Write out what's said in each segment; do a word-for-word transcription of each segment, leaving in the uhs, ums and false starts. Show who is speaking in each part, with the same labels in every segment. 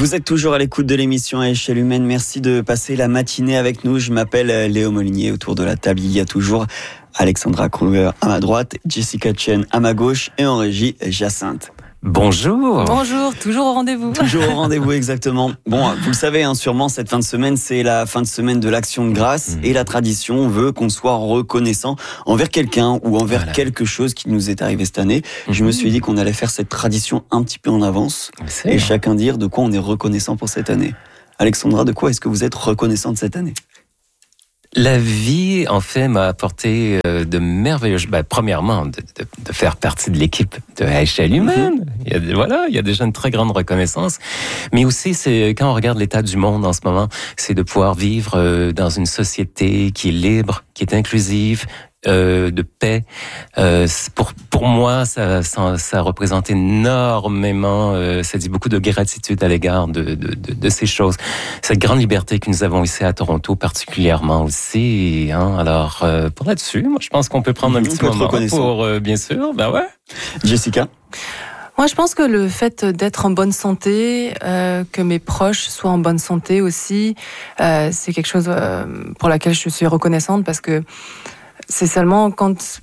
Speaker 1: Vous êtes toujours à l'écoute de l'émission à échelle humaine. Merci de passer la matinée avec nous. Je m'appelle Léo Molinier. Autour de la table, il y a toujours Alexandra Kruger à ma droite, Jessica Chen à ma gauche et en régie, Jacinthe.
Speaker 2: Bonjour.
Speaker 3: Bonjour, toujours au rendez-vous.
Speaker 1: Toujours au rendez-vous, exactement. Bon, vous le savez, hein, sûrement, cette fin de semaine, c'est la fin de semaine de l'Action de grâce. Mmh. Et la tradition veut qu'on soit reconnaissant envers quelqu'un ou envers voilà. quelque chose qui nous est arrivé cette année. Mmh. Je me suis dit qu'on allait faire cette tradition un petit peu en avance. C'est et vrai. Chacun dire de quoi on est reconnaissant pour cette année. Alexandra, de quoi est-ce que vous êtes reconnaissante cette année ?
Speaker 2: La vie, en fait, m'a apporté de merveilleuses... Ben, premièrement, de, de, de faire partie de l'équipe de à échelle humaine. Il y a, voilà, il y a déjà une très grande reconnaissance. Mais aussi, c'est quand on regarde l'état du monde en ce moment, c'est de pouvoir vivre dans une société qui est libre, qui est inclusive, Euh, de paix. Euh, pour pour moi, ça, ça, ça représente énormément. Euh, ça dit beaucoup de gratitude à l'égard de, de de de ces choses. Cette grande liberté que nous avons ici à Toronto, particulièrement aussi. Hein, alors euh, pour là-dessus, moi, je pense qu'on peut prendre un petit moment pour, euh, bien sûr. Ben ouais.
Speaker 1: Jessica.
Speaker 3: Moi, je pense que le fait d'être en bonne santé, euh, que mes proches soient en bonne santé aussi, euh, c'est quelque chose euh, pour laquelle je suis reconnaissante parce que c'est seulement quand,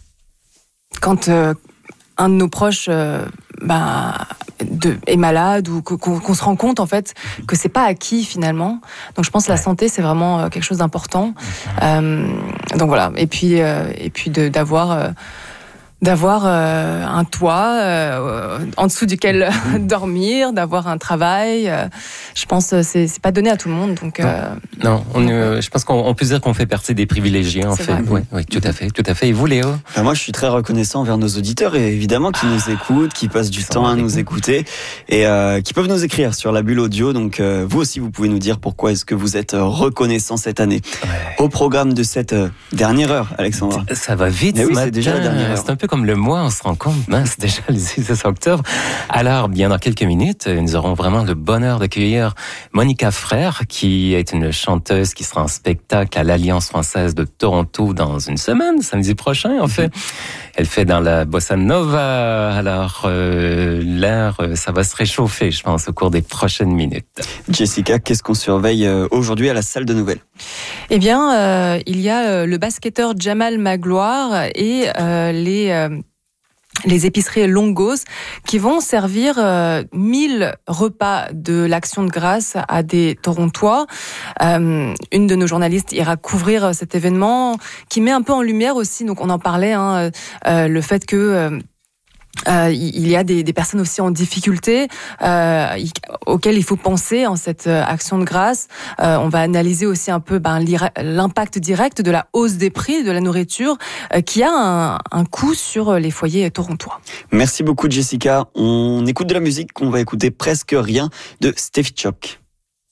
Speaker 3: quand euh, un de nos proches euh, bah, de, est malade ou qu'on, qu'on se rend compte en fait que c'est pas acquis finalement. Donc je pense que la santé c'est vraiment quelque chose d'important. Euh, donc voilà. Et puis euh, et puis de, d'avoir euh, d'avoir euh, un toit euh, en dessous duquel dormir, d'avoir un travail. Euh, je pense que c'est, c'est pas donné à tout le monde. Donc, euh,
Speaker 2: non, on, euh, je pense qu'on on peut dire qu'on fait partie des privilégiés, en c'est fait. Oui, oui, tout à fait, tout à fait. Et vous, Léo ?
Speaker 1: Ben moi, je suis très reconnaissant envers nos auditeurs, et évidemment, qui ah, nous écoutent, qui passent du temps à nous nous écouter, et euh, qui peuvent nous écrire sur la bulle audio. Donc, euh, vous aussi, vous pouvez nous dire pourquoi est-ce que vous êtes reconnaissant cette année. Ouais. Au programme de cette euh, dernière heure, Alexandra.
Speaker 2: Ça va vite,
Speaker 1: mais
Speaker 2: ce
Speaker 1: oui,
Speaker 2: matin.
Speaker 1: C'est déjà la dernière heure.
Speaker 2: C'est un peu comme le mois, on se rend compte, hein, c'est déjà le dix octobre. Alors, bien dans quelques minutes, nous aurons vraiment le bonheur d'accueillir Monica Frère, qui est une chanteuse qui sera en spectacle à l'Alliance française de Toronto dans une semaine, samedi prochain, en fait. Elle fait dans la bossa nova. Alors, euh, l'air, ça va se réchauffer, je pense, au cours des prochaines minutes.
Speaker 1: Jessica, qu'est-ce qu'on surveille aujourd'hui à la salle de nouvelles ?
Speaker 3: Eh bien, euh, il y a le basketteur Jamal Magloire et euh, les... Euh, les épiceries Longos qui vont servir euh, mille repas de l'Action de grâce à des Torontois. Euh, une de nos journalistes ira couvrir cet événement qui met un peu en lumière aussi, donc on en parlait, hein, euh, le fait que... Euh, Euh, il y a des, des personnes aussi en difficulté euh, auxquelles il faut penser en cette action de grâce. Euh, on va analyser aussi un peu ben, l'impact direct de la hausse des prix de la nourriture euh, qui a un, un coût sur les foyers torontois.
Speaker 1: Merci beaucoup Jessica. On écoute de la musique, on va écouter Presque Rien de Steffi Choc.